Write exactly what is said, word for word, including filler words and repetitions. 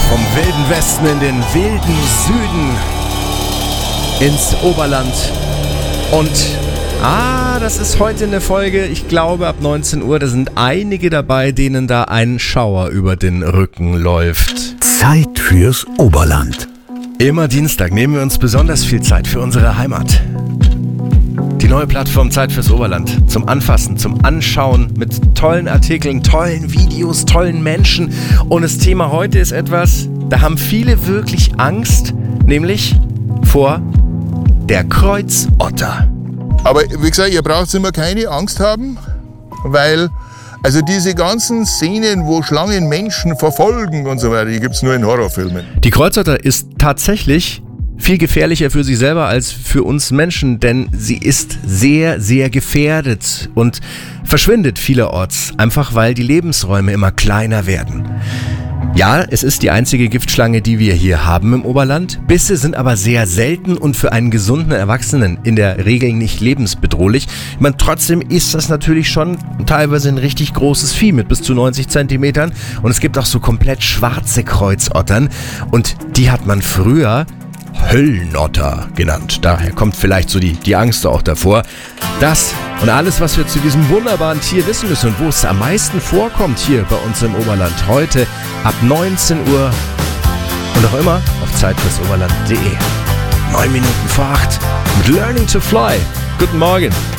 Vom wilden Westen in den wilden Süden ins Oberland. Und ah, das ist heute eine Folge, ich glaube ab neunzehn Uhr, da sind einige dabei, denen da ein Schauer über den Rücken läuft. Zeit fürs Oberland. Immer Dienstag nehmen wir uns besonders viel Zeit für unsere Heimat. Die neue Plattform Zeit fürs Oberland. Zum Anfassen, zum Anschauen mit tollen Artikeln, tollen Videos, tollen Menschen. Und das Thema heute ist etwas, da haben viele wirklich Angst, nämlich vor der Kreuzotter. Aber wie gesagt, ihr braucht immer keine Angst haben, weil also diese ganzen Szenen, wo Schlangen Menschen verfolgen und so weiter, die gibt es nur in Horrorfilmen. Die Kreuzotter ist tatsächlich viel gefährlicher für sie selber als für uns Menschen, denn sie ist sehr, sehr gefährdet und verschwindet vielerorts, einfach weil die Lebensräume immer kleiner werden. Ja, es ist die einzige Giftschlange, die wir hier haben im Oberland. Bisse sind aber sehr selten und für einen gesunden Erwachsenen in der Regel nicht lebensbedrohlich. Ich meine, trotzdem ist das natürlich schon teilweise ein richtig großes Vieh mit bis zu neunzig Zentimetern. Und es gibt auch so komplett schwarze Kreuzottern und die hat man früher Höllenotter genannt. Daher kommt vielleicht so die, die Angst auch davor. Das und alles, was wir zu diesem wunderbaren Tier wissen müssen und wo es am meisten vorkommt hier bei uns im Oberland, heute ab neunzehn Uhr und auch immer auf zeit fürs oberland punkt de. Neun Minuten vor acht mit Learning to Fly. Guten Morgen.